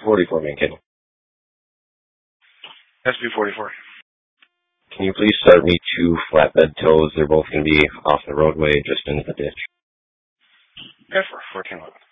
44 main cable. SB44. Can you please start me 2 flatbed tows? They're both going to be off the roadway, just into the ditch. Okay, for 1411.